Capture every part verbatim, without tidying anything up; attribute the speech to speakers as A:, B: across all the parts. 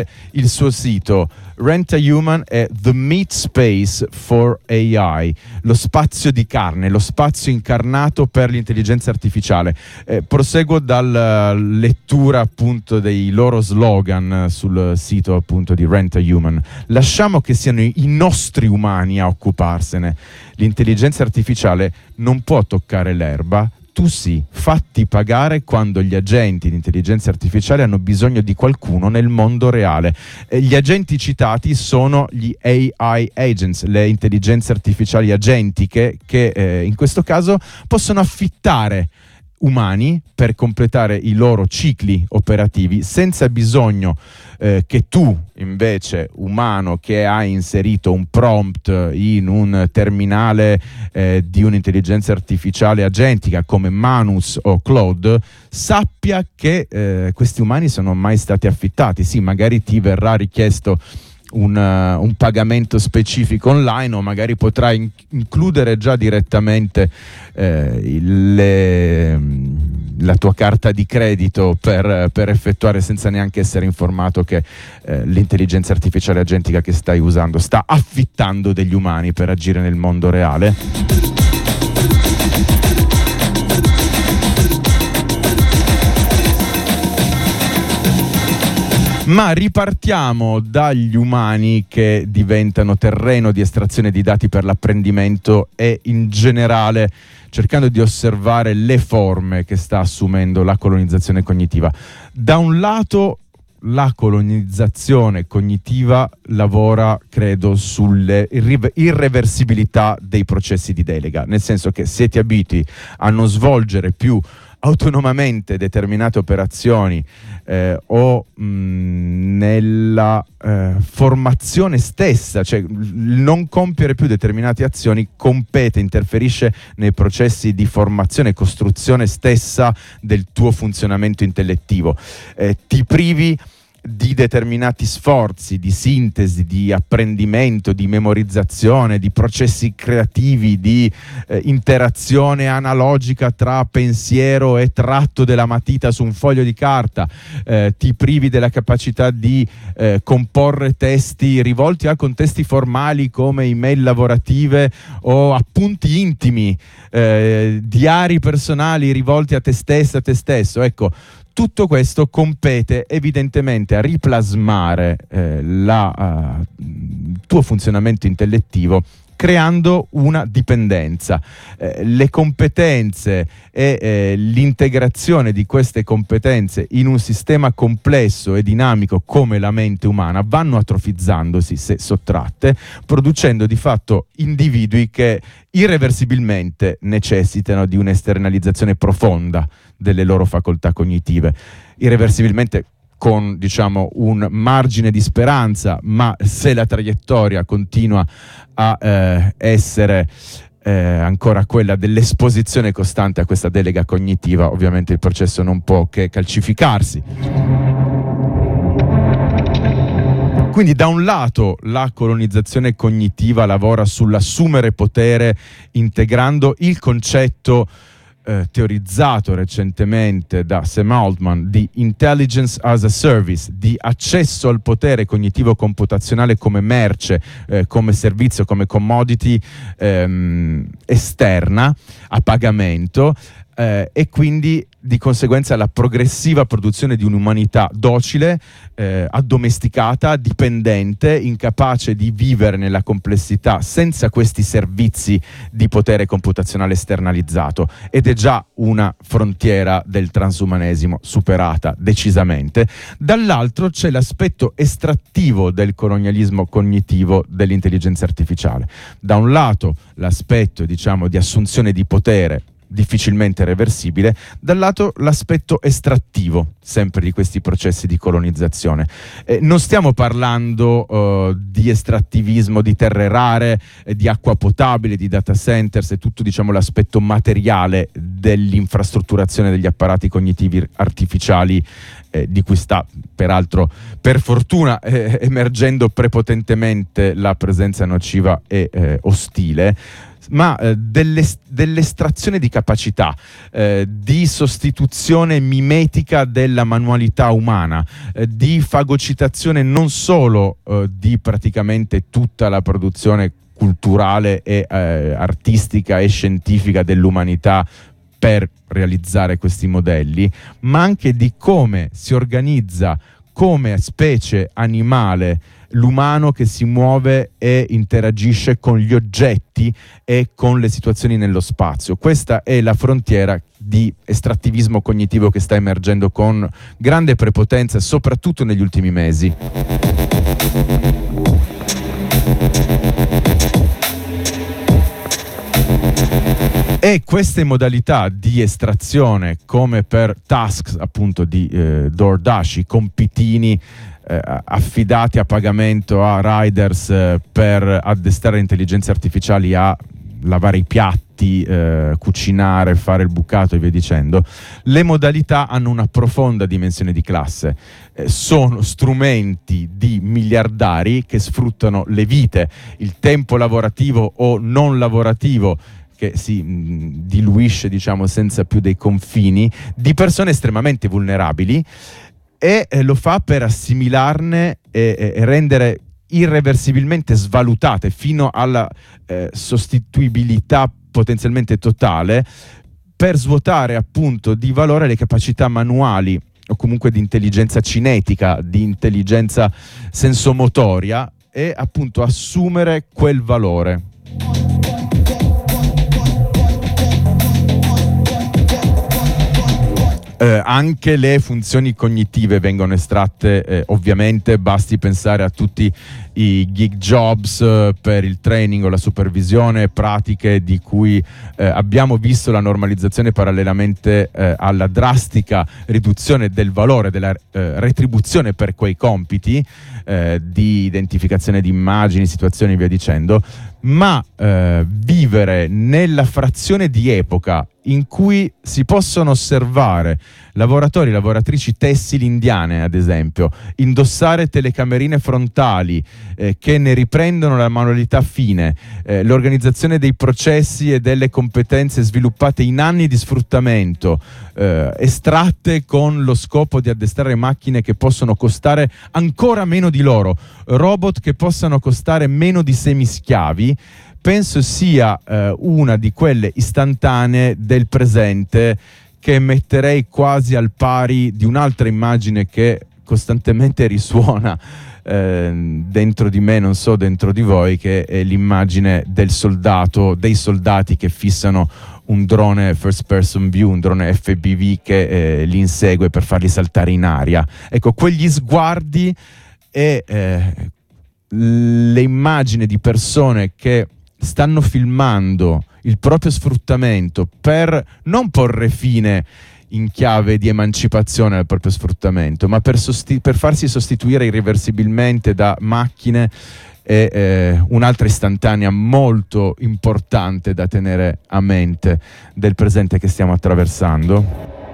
A: il suo sito Rent a Human è The Meat Space for A I, lo spazio di carne, lo spazio incarnato per l'intelligenza artificiale. Eh, proseguo dalla lettura appunto dei loro slogan sul sito appunto di Rent a Human. Lasciamo che siano i nostri umani a occuparsene. L'intelligenza artificiale non può toccare l'erba. Tu sì, fatti pagare quando gli agenti di intelligenza artificiale hanno bisogno di qualcuno nel mondo reale. Eh, gli agenti citati sono gli A I agents, le intelligenze artificiali agentiche che eh, in questo caso possono affittare umani per completare i loro cicli operativi senza bisogno eh, che tu invece umano che hai inserito un prompt in un terminale eh, di un'intelligenza artificiale agentica come Manus o Claude sappia che eh, questi umani sono mai stati affittati. Sì, magari ti verrà richiesto Un, uh, un pagamento specifico online o magari potrai in- includere già direttamente eh, il, le, la tua carta di credito per, per effettuare senza neanche essere informato che eh, l'intelligenza artificiale agentica che stai usando sta affittando degli umani per agire nel mondo reale. Ma ripartiamo dagli umani che diventano terreno di estrazione di dati per l'apprendimento e in generale cercando di osservare le forme che sta assumendo la colonizzazione cognitiva. Da un lato la colonizzazione cognitiva lavora, credo, sulle irri- irreversibilità dei processi di delega, nel senso che se ti abitui a non svolgere più autonomamente determinate operazioni eh, o mh, nella eh, formazione stessa, cioè il non compiere più determinate azioni compete, interferisce nei processi di formazione e costruzione stessa del tuo funzionamento intellettivo. Eh, ti privi di determinati sforzi di sintesi, di apprendimento, di memorizzazione, di processi creativi, di eh, interazione analogica tra pensiero e tratto della matita su un foglio di carta, eh, ti privi della capacità di eh, comporre testi rivolti a contesti formali come email lavorative o appunti intimi, eh, diari personali rivolti a te stessa, a te stesso. Ecco, tutto questo compete evidentemente a riplasmare eh, il uh, tuo funzionamento intellettivo creando una dipendenza. Eh, le competenze e eh, l'integrazione di queste competenze in un sistema complesso e dinamico come la mente umana vanno atrofizzandosi se sottratte, producendo di fatto individui che irreversibilmente necessitano di un'esternalizzazione profonda delle loro facoltà cognitive. Irreversibilmente con, diciamo, un margine di speranza, ma se la traiettoria continua a eh, essere eh, ancora quella dell'esposizione costante a questa delega cognitiva, ovviamente il processo non può che calcificarsi. Quindi da un lato la colonizzazione cognitiva lavora sull'assumere potere integrando il concetto Eh, teorizzato recentemente da Sam Altman di intelligence as a service, di accesso al potere cognitivo computazionale come merce, eh, come servizio, come commodity ehm, esterna a pagamento, eh, e quindi di conseguenza la progressiva produzione di un'umanità docile, eh, addomesticata, dipendente, incapace di vivere nella complessità senza questi servizi di potere computazionale esternalizzato. Ed è già una frontiera del transumanesimo superata decisamente. Dall'altro c'è l'aspetto estrattivo del colonialismo cognitivo dell'intelligenza artificiale. Da un lato l'aspetto, diciamo, di assunzione di potere difficilmente reversibile, dal lato l'aspetto estrattivo sempre di questi processi di colonizzazione. Eh, non stiamo parlando uh, di estrattivismo di terre rare, eh, di acqua potabile, di data centers e tutto, diciamo, l'aspetto materiale dell'infrastrutturazione degli apparati cognitivi artificiali eh, di cui sta peraltro per fortuna eh, emergendo prepotentemente la presenza nociva e eh, ostile, ma eh, dell'est- dell'estrazione di capacità, eh, di sostituzione mimetica della manualità umana, eh, di fagocitazione non solo eh, di praticamente tutta la produzione culturale e eh, artistica e scientifica dell'umanità per realizzare questi modelli, ma anche di come si organizza come specie animale l'umano che si muove e interagisce con gli oggetti e con le situazioni nello spazio. Questa è la frontiera di estrattivismo cognitivo che sta emergendo con grande prepotenza, soprattutto negli ultimi mesi. E queste modalità di estrazione, come per tasks appunto di eh, DoorDash, i compitini eh, affidati a pagamento a riders eh, per addestrare intelligenze artificiali a lavare i piatti, eh, cucinare, fare il bucato e via dicendo, le modalità hanno una profonda dimensione di classe. Eh, sono strumenti di miliardari che sfruttano le vite, il tempo lavorativo o non lavorativo che si mh, diluisce, diciamo, senza più dei confini, di persone estremamente vulnerabili, e eh, lo fa per assimilarne e, e rendere irreversibilmente svalutate fino alla eh, sostituibilità potenzialmente totale, per svuotare appunto di valore le capacità manuali o comunque di intelligenza cinetica, di intelligenza sensomotoria, e appunto assumere quel valore. Eh, anche le funzioni cognitive vengono estratte, eh, ovviamente, basti pensare a tutti i gig jobs eh, per il training o la supervisione, pratiche di cui eh, abbiamo visto la normalizzazione parallelamente eh, alla drastica riduzione del valore, della eh, retribuzione per quei compiti eh, di identificazione di immagini, situazioni e via dicendo, ma eh, vivere nella frazione di epoca in cui si possono osservare lavoratori e lavoratrici tessili indiane, ad esempio, indossare telecamerine frontali eh, che ne riprendono la manualità fine, eh, l'organizzazione dei processi e delle competenze sviluppate in anni di sfruttamento, eh, estratte con lo scopo di addestrare macchine che possono costare ancora meno di loro, robot che possano costare meno di semischiavi, penso sia eh, una di quelle istantanee del presente che metterei quasi al pari di un'altra immagine che costantemente risuona eh, dentro di me, non so dentro di voi, che è l'immagine del soldato, dei soldati che fissano un drone first person view, un drone F P V che eh, li insegue per farli saltare in aria. Ecco, quegli sguardi e eh, le immagini di persone che stanno filmando il proprio sfruttamento per non porre fine in chiave di emancipazione al proprio sfruttamento, ma per, sosti- per farsi sostituire irreversibilmente da macchine, è eh, un'altra istantanea molto importante da tenere a mente del presente che stiamo attraversando.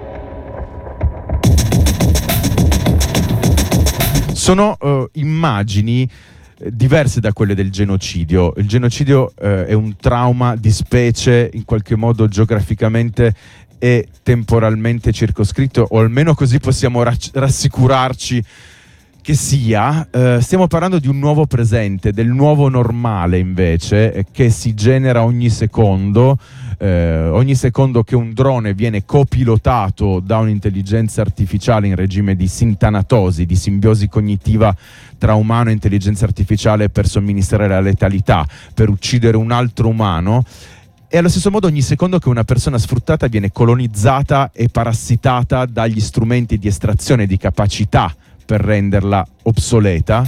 A: Sono uh, immagini diverse da quelle del genocidio. Il genocidio eh, è un trauma di specie, in qualche modo geograficamente e temporalmente circoscritto, o almeno così possiamo rac- rassicurarci che sia. Eh, stiamo parlando di un nuovo presente, del nuovo normale invece, eh, che si genera ogni secondo. Eh, ogni secondo che un drone viene copilotato da un'intelligenza artificiale in regime di sintanatosi, di simbiosi cognitiva tra umano e intelligenza artificiale per somministrare la letalità, per uccidere un altro umano, e allo stesso modo ogni secondo che una persona sfruttata viene colonizzata e parassitata dagli strumenti di estrazione di capacità per renderla obsoleta.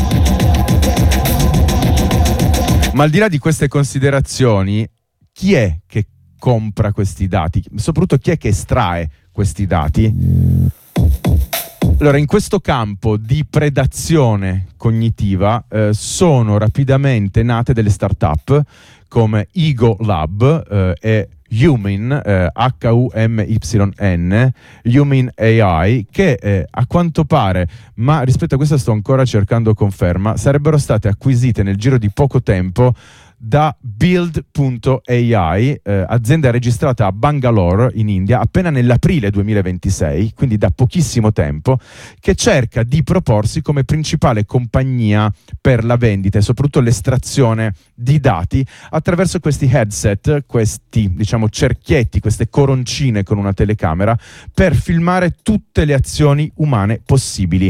A: Ma al di là di queste considerazioni, chi è che compra questi dati? Soprattutto chi è che estrae questi dati? Allora, in questo campo di predazione cognitiva eh, sono rapidamente nate delle start-up come Ego Lab eh, e Humin, eh, H U M Y N, Humin A I, che eh, a quanto pare, ma rispetto a questo sto ancora cercando conferma, sarebbero state acquisite nel giro di poco tempo da Build punto A I, eh, azienda registrata a Bangalore in India appena nell'aprile duemilaventisei, quindi da pochissimo tempo, che cerca di proporsi come principale compagnia per la vendita e soprattutto l'estrazione di dati attraverso questi headset, questi diciamo cerchietti, queste coroncine con una telecamera per filmare tutte le azioni umane possibili.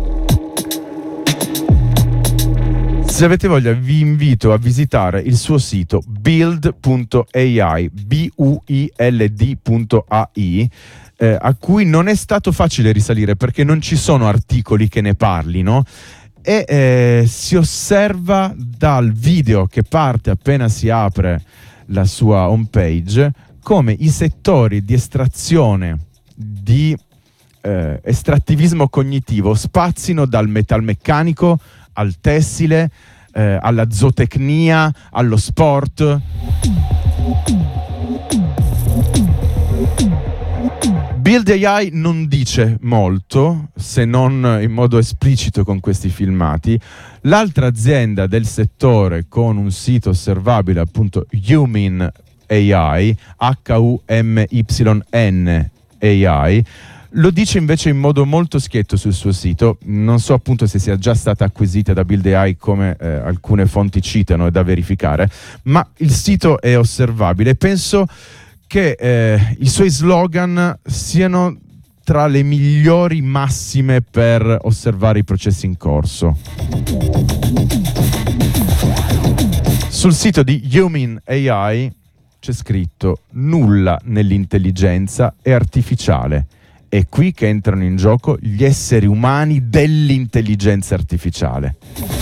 A: Se avete voglia vi invito a visitare il suo sito build punto A I, B U I L D punto A I, eh, a cui non è stato facile risalire perché non ci sono articoli che ne parlino e eh, si osserva dal video che parte appena si apre la sua homepage come i settori di estrazione di eh, estrattivismo cognitivo spazino dal metalmeccanico al tessile, eh, alla zootecnia, allo sport. Build A I non dice molto, se non in modo esplicito con questi filmati. L'altra azienda del settore con un sito osservabile, appunto Humin A I, H U M Y N A I, lo dice invece in modo molto schietto sul suo sito. Non so appunto se sia già stata acquisita da Build A I come eh, alcune fonti citano, è da verificare, ma il sito è osservabile. Penso che eh, i suoi slogan siano tra le migliori massime per osservare i processi in corso. Sul sito di Humin A I c'è scritto: nulla nell'intelligenza è artificiale. È qui che entrano in gioco gli esseri umani dell'intelligenza artificiale.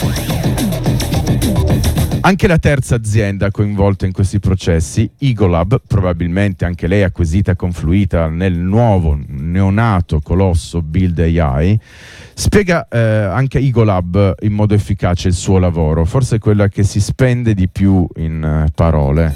A: Anche la terza azienda coinvolta in questi processi, Egolab, probabilmente anche lei acquisita e confluita nel nuovo neonato colosso Build A I, spiega eh, anche Egolab in modo efficace il suo lavoro, forse quella che si spende di più in uh, parole,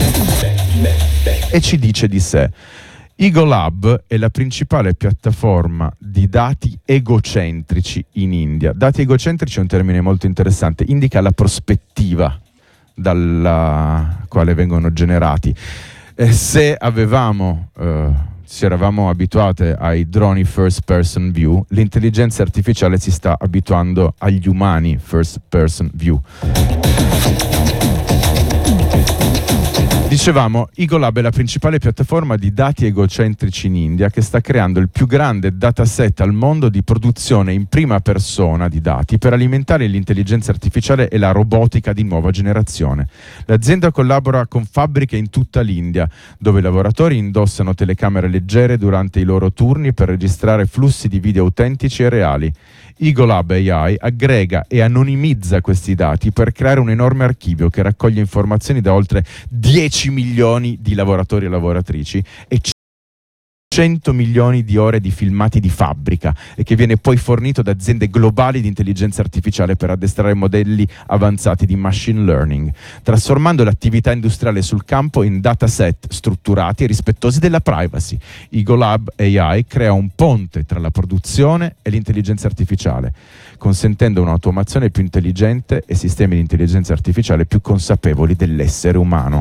A: e ci dice di sé. Egolab è la principale piattaforma di dati egocentrici in India. Dati egocentrici è un termine molto interessante, indica la prospettiva dalla quale vengono generati. Eh, se avevamo, eh, se eravamo abituati ai droni first person view, l'intelligenza artificiale si sta abituando agli umani first person view. Dicevamo, Egolab è la principale piattaforma di dati egocentrici in India che sta creando il più grande dataset al mondo di produzione in prima persona di dati per alimentare l'intelligenza artificiale e la robotica di nuova generazione. L'azienda collabora con fabbriche in tutta l'India, dove i lavoratori indossano telecamere leggere durante i loro turni per registrare flussi di video autentici e reali. Egolab A I aggrega e anonimizza questi dati per creare un enorme archivio che raccoglie informazioni da oltre dieci milioni di lavoratori e lavoratrici e cento milioni di ore di filmati di fabbrica e che viene poi fornito da aziende globali di intelligenza artificiale per addestrare modelli avanzati di machine learning, trasformando l'attività industriale sul campo in dataset strutturati e rispettosi della privacy. Egolab A I crea un ponte tra la produzione e l'intelligenza artificiale, consentendo un'automazione più intelligente e sistemi di intelligenza artificiale più consapevoli dell'essere umano.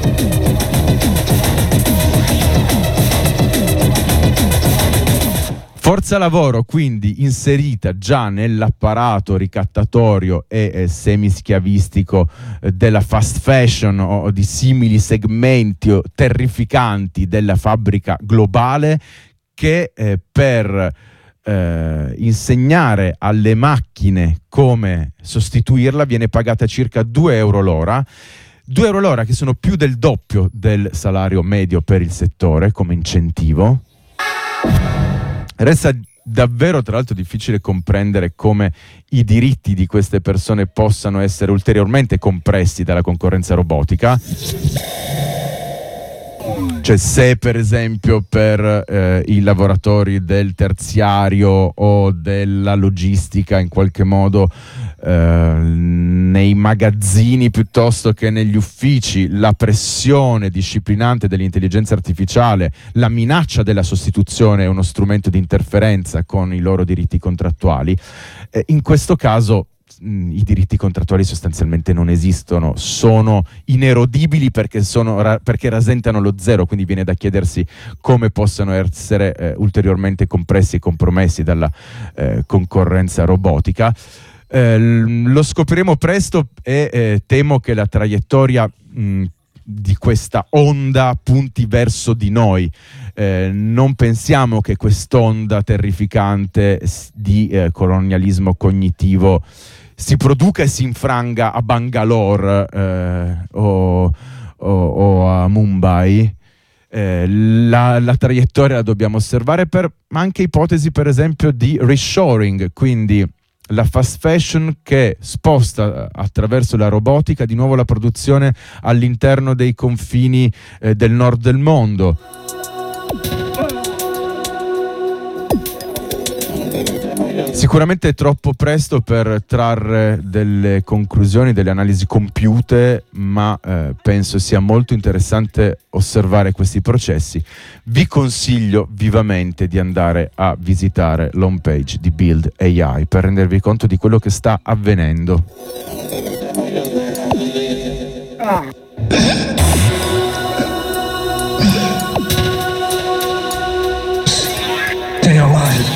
A: Forza lavoro quindi inserita già nell'apparato ricattatorio e eh, semischiavistico eh, della fast fashion o di simili segmenti o terrificanti della fabbrica globale che eh, per eh, insegnare alle macchine come sostituirla viene pagata circa due euro l'ora. due euro l'ora che sono più del doppio del salario medio per il settore come incentivo. Resta davvero tra l'altro difficile comprendere come i diritti di queste persone possano essere ulteriormente compressi dalla concorrenza robotica. Cioè, se per esempio per eh, i lavoratori del terziario o della logistica in qualche modo eh, nei magazzini piuttosto che negli uffici la pressione disciplinante dell'intelligenza artificiale, la minaccia della sostituzione è uno strumento di interferenza con i loro diritti contrattuali, eh, in questo caso i diritti contrattuali sostanzialmente non esistono, sono inerodibili perché, sono ra- perché rasentano lo zero, quindi viene da chiedersi come possano essere eh, ulteriormente compressi e compromessi dalla eh, concorrenza robotica. Eh, l- lo scopriremo presto e eh, temo che la traiettoria mh, di questa onda punti verso di noi. Eh, non pensiamo che quest'onda terrificante di eh, colonialismo cognitivo si produca e si infranga a Bangalore eh, o, o, o a Mumbai. Eh, la, la traiettoria la dobbiamo osservare per anche ipotesi per esempio di reshoring, quindi la fast fashion che sposta attraverso la robotica di nuovo la produzione all'interno dei confini eh, del nord del mondo. Sicuramente è troppo presto per trarre delle conclusioni, delle analisi compiute, ma eh, penso sia molto interessante osservare questi processi. Vi consiglio vivamente di andare a visitare l'home page di Build A I per rendervi conto di quello che sta avvenendo. Ah. Stay alive.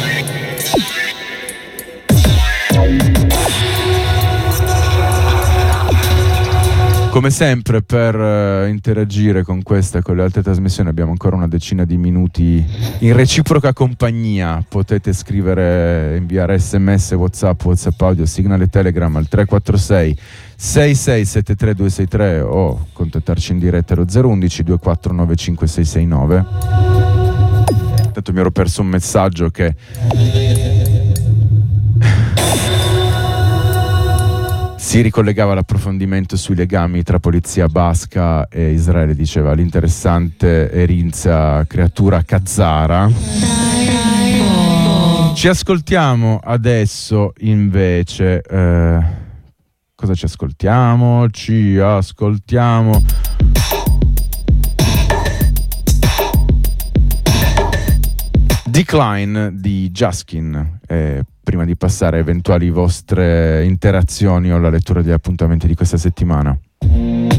A: Come sempre, per uh, interagire con questa e con le altre trasmissioni abbiamo ancora una decina di minuti in reciproca compagnia. Potete scrivere, inviare sms, whatsapp, whatsapp audio, Signal e Telegram al tre quattro sei sei sei sette tre due sei tre o contattarci in diretta allo zero uno uno due quattro nove cinque sei sei nove. Intanto mi ero perso un messaggio che si ricollegava all'approfondimento sui legami tra polizia basca e Israele. Diceva l'interessante Erinza, creatura Kazara. Ci ascoltiamo adesso invece eh, cosa ci ascoltiamo? Ci ascoltiamo Decline di Juskin, eh, prima di passare a eventuali vostre interazioni o la lettura degli appuntamenti di questa settimana.